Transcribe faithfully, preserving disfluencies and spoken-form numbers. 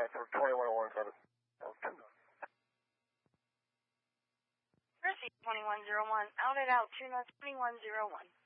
for twenty-one oh one, got it. Mercy twenty-one oh one, out at altitude, twenty-one oh one.